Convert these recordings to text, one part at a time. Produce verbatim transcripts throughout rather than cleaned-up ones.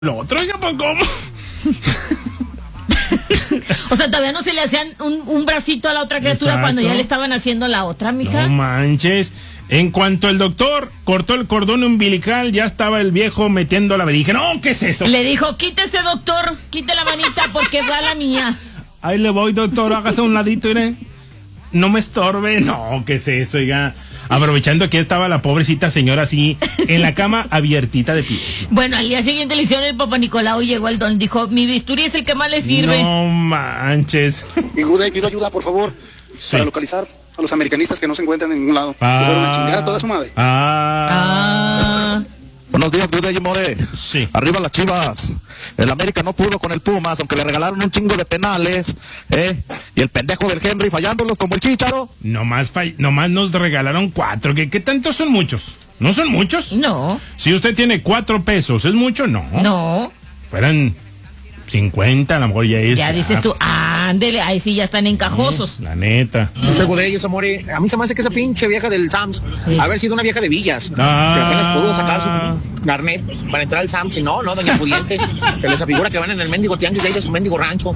Lo otro, oiga, pues, ¿cómo? O sea, todavía no se le hacían un, un bracito a la otra criatura. Exacto. Cuando ya le estaban haciendo la otra, mija. No manches. En cuanto el doctor cortó el cordón umbilical, ya estaba el viejo metiendo la verija. No, ¿qué es eso? Le dijo, quítese, doctor, quite la manita porque va la mía. Ahí le voy, doctor, hágase un ladito, mire. No me estorbe. No, ¿qué es eso, oiga? Aprovechando que estaba la pobrecita señora así, en la cama abiertita de pie. Bueno, al día siguiente le hicieron el Papa Nicolau y llegó el don. Dijo, mi bisturí es el que más le sirve. No manches. Y Guday, pido ayuda, por favor, sí. para localizar a los americanistas que no se encuentran en ningún lado. Ah. Que fueron a chingar a toda su madre. Ah. Ah. Buenos días, Guday y More. Sí. Arriba las Chivas. El América no pudo con el Pumas, aunque le regalaron un chingo de penales, ¿eh? Y el pendejo del Henry fallándolos como el Chícharo. Nomás, fall... Nomás nos regalaron cuatro. ¿Qué, ¿Qué tantos son muchos? ¿No son muchos? No. Si usted tiene cuatro pesos, ¿es mucho? No. No. Fueran cincuenta, a lo mejor ya es. Ya dices tú, ándele, ahí sí ya están encajosos. La neta. Ese Guday, ese More, a mí se me hace que esa pinche vieja del Sams, sí. haber sido una vieja de Villas, ah. que apenas pudo sacar su carnet para entrar al Sams, y no, no, doña Pudiente, se les afigura que van en el mendigo tianguis de ahí de su mendigo rancho.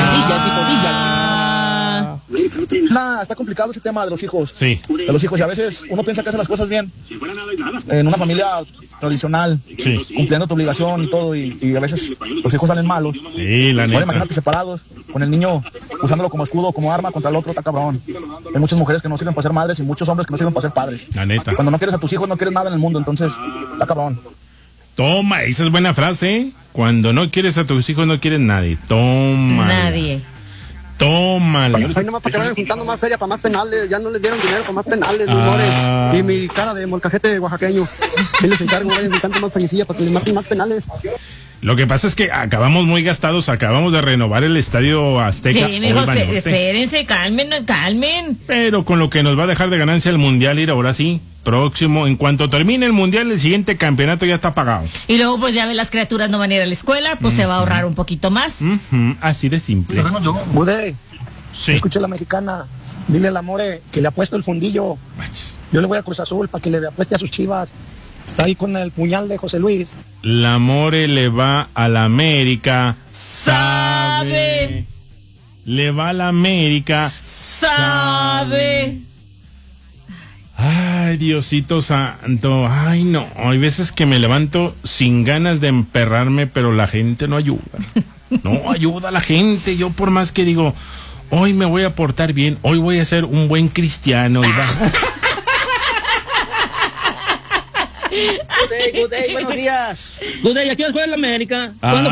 Ah. En Villas, hijo, Villas. Nah, está complicado ese tema de los hijos. Sí. De los hijos, y a veces uno piensa que hace las cosas bien. En una familia tradicional, sí. cumpliendo tu obligación y todo, y, y a veces los hijos salen malos. Sí, la neta. Ahora imagínate separados, con el niño usándolo como escudo, como arma contra el otro, está cabrón. Hay muchas mujeres que no sirven para ser madres y muchos hombres que no sirven para ser padres. La neta. Cuando no quieres a tus hijos, no quieres nada en el mundo, entonces está cabrón. Toma, esa es buena frase, ¿eh? Cuando no quieres a tus hijos, no quieres nadie. Toma. Nadie. Tómala. Ay, nomás para que vayan juntando más feria para más penales. Ya no les dieron dinero para más penales, ah. Y mi cara de molcajete oaxaqueño. Yo les encargo, vayan juntando más felicidad para que les marquen más penales. Lo que pasa es que acabamos muy gastados, acabamos de renovar el Estadio Azteca. Sí, mijo, espérense, calmen, calmen. Pero con lo que nos va a dejar de ganancia el Mundial, ir ahora sí, próximo, en cuanto termine el Mundial, el siguiente campeonato ya está pagado. Y luego pues ya ve, las criaturas no van a ir a la escuela, pues uh-huh. se va a ahorrar un poquito más. Uh-huh. Así de simple. Budé, sí. Escucha la mexicana, dile al Amore que le ha puesto el fundillo. Yo le voy a Cruz Azul para que le apueste a sus Chivas. Está ahí con el puñal de José Luis. La More le va a la América. Sabe. Le va a la América. Sabe. Ay, Diosito santo. Ay, no. Hay veces que me levanto sin ganas de emperrarme, pero la gente no ayuda. No ayuda a la gente. Yo por más que digo, hoy me voy a portar bien, hoy voy a ser un buen cristiano. Y va... Good day, good day, buenos días. Good day, ¿a qué hora juega la América? Ah.